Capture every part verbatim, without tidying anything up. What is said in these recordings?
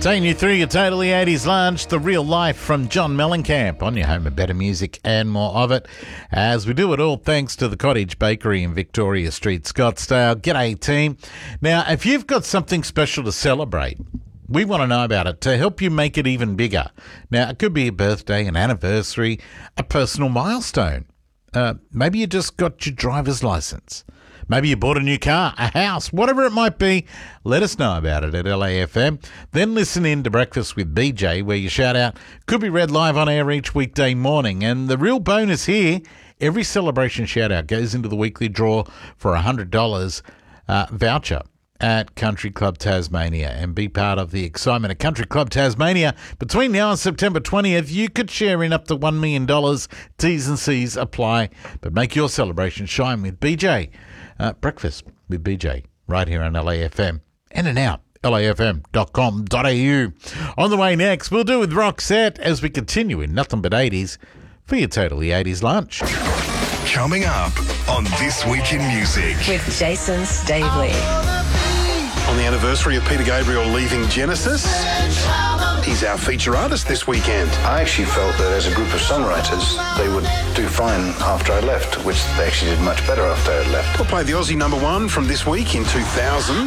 Taking you through your Totally eighties lunch, the real life from John Mellencamp on your home of better music and more of it. As we do it all thanks to the Cottage Bakery in Victoria Street, Scottsdale. G'day team. Now, if you've got something special to celebrate, we want to know about it to help you make it even bigger. Now, it could be a birthday, an anniversary, a personal milestone. Uh, maybe you just got your driver's license. Maybe you bought a new car, a house, whatever it might be. Let us know about it at L A F M. Then listen in to Breakfast with B J, where your shout-out could be read live on air each weekday morning. And the real bonus here, every celebration shout-out goes into the weekly draw for a one hundred dollars uh, voucher at Country Club Tasmania. And be part of the excitement at Country Club Tasmania. Between now and September twentieth, you could share in up to one million dollars. T's and C's apply. But make your celebration shine with B J. Uh, breakfast with B J right here on L A F M. In and out, L A F M dot com dot A U. On the way next, we'll do with Roxette as we continue in Nothing But eighties for your Totally eighties lunch. Coming up on This Week in Music with Jason Stavely. On the anniversary of Peter Gabriel leaving Genesis, he's our feature artist this weekend. I actually felt that as a group of songwriters, they would do fine after I left, which they actually did much better after I had left. We'll play the Aussie number one from this week in two thousand.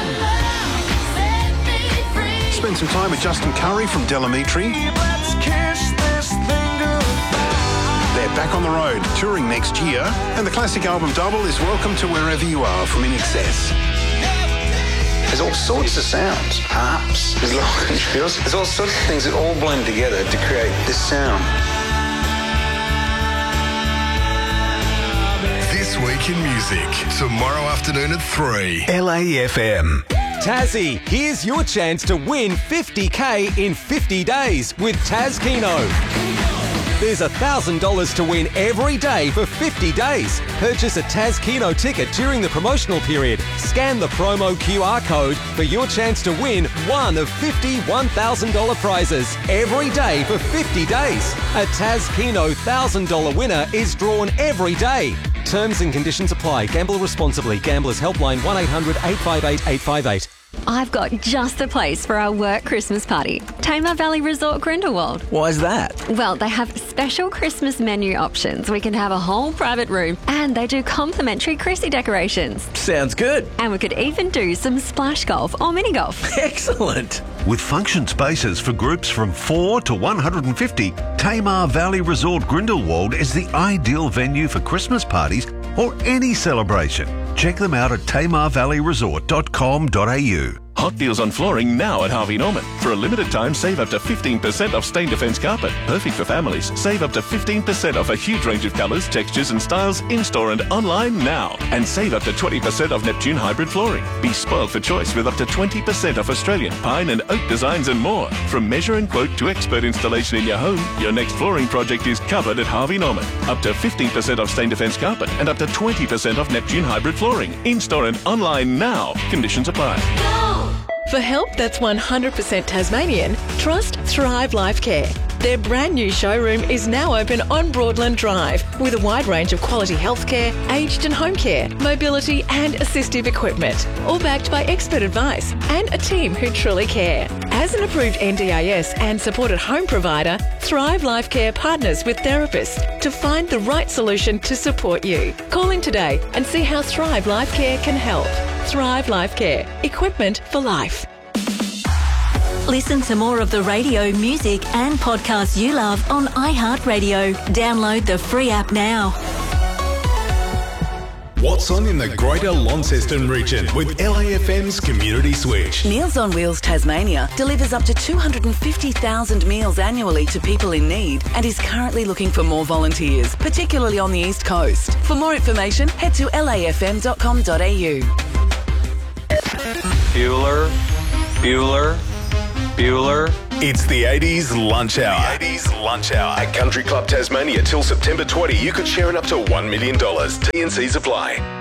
Spend some time with Justin Curry from Delamitri. They're back on the road, touring next year, and the classic album double is Welcome to Wherever You Are from In Excess. There's all sorts of sounds, harps, there's local- there's all sorts of things that all blend together to create this sound. This Week in Music, tomorrow afternoon at three. L A F M. Tassie, here's your chance to win fifty K in fifty days with Taz Keno. There's one thousand dollars to win every day for fifty days. Purchase a Taz Keno ticket during the promotional period. Scan the promo Q R code for your chance to win one of fifty one thousand dollars prizes every day for fifty days. A Taz Keno one thousand dollars winner is drawn every day. Terms and conditions apply. Gamble responsibly. Gamblers Helpline one eight hundred eight five eight eight five eight. I've got just the place for our work Christmas party. Tamar Valley Resort Grindelwald. Why's that? Well, they have special Christmas menu options. We can have a whole private room and they do complimentary Chrissy decorations. Sounds good. And we could even do some splash golf or mini golf. Excellent. With function spaces for groups from four to one hundred fifty, Tamar Valley Resort Grindelwald is the ideal venue for Christmas parties or any celebration. Check them out at tamar valley resort dot com dot A U. Hot deals on flooring now at Harvey Norman. For a limited time, save up to fifteen percent off Stain Defence carpet. Perfect for families. Save up to fifteen percent off a huge range of colours, textures and styles in-store and online now. And save up to twenty percent off Neptune hybrid flooring. Be spoiled for choice with up to twenty percent off Australian pine and oak designs and more. From measure and quote to expert installation in your home, your next flooring project is covered at Harvey Norman. Up to fifteen percent off Stain Defence carpet and up to twenty percent off Neptune hybrid flooring. In-store and online now. Conditions apply. For help that's one hundred percent Tasmanian, trust Thrive Life Care. Their brand new showroom is now open on Broadland Drive with a wide range of quality healthcare, aged and home care, mobility and assistive equipment, all backed by expert advice and a team who truly care. As an approved N D I S and supported home provider, Thrive Life Care partners with therapists to find the right solution to support you. Call in today and see how Thrive Life Care can help. Thrive Life Care. Equipment for life. Listen to more of the radio, music and podcasts you love on iHeartRadio. Download the free app now. What's on in the Greater Launceston region with L A F M's Community Switch? Meals on Wheels Tasmania delivers up to two hundred fifty thousand meals annually to people in need and is currently looking for more volunteers, particularly on the East Coast. For more information, head to L A F M dot com dot A U. Bueller, Bueller, Bueller. It's the eighties Lunch Hour. The eighties Lunch Hour. At Country Club Tasmania till September twentieth, you could share in up to one million dollars. T and C's apply.